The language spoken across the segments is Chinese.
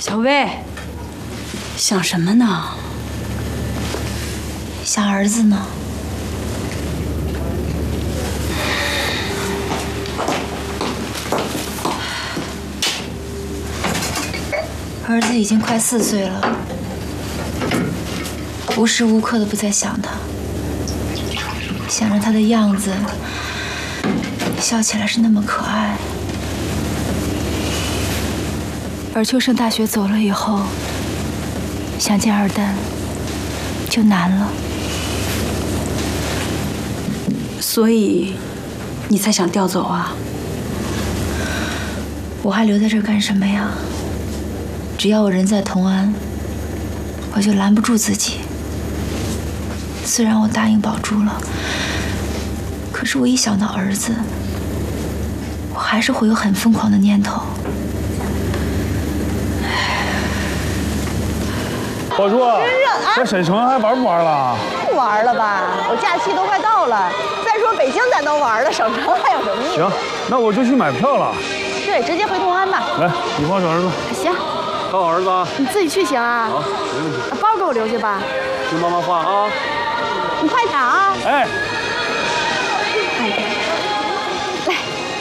小薇，想什么呢？ 想儿子呢。儿子已经快4岁了，无时无刻的不在想他，想着他的样子，笑起来是那么可爱。而秋生大学走了以后，想见二蛋就难了。 所以，你才想调走啊？ 我还留在这儿干什么呀？只要我人在同安，我就拦不住自己。虽然我答应保住了，可是我一想到儿子，我还是会有很疯狂的念头。 宝珠，在沈城还玩不玩了？ 不玩了吧，我假期都快到了。再说北京咱都玩了，省城还有什么意思？ 行，那我就去买票了。 对，直接回同安吧。 来，你抱着儿子。 行。 看好儿子啊。 你自己去行啊。 好，没问题。 包给我留下吧。 听妈妈话啊。 你快点啊。 哎。 来。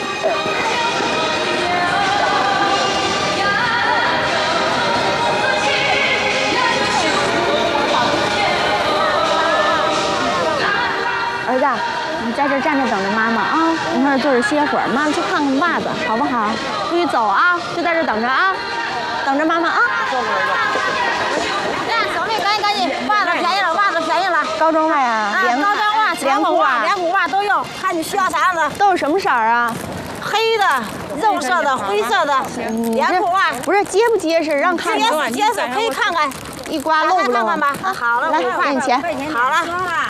儿子，你在这站着等着妈妈啊！你在这坐着歇会儿，妈妈去看看袜子，好不好？不许走啊！就在这等着啊，等着妈妈啊！ 来，小妹，赶紧，袜子便宜了，袜子便宜了。 高中袜呀， 高跟袜、 连裤袜、 连裤袜都有，看你需要啥子。 都是什么色儿啊？ 黑的、肉色的、灰色的，连裤袜。 不是结不结实？让看结实，可以看看。 一刮露不露？ 看看吧。好了， 来，给你钱。 好了。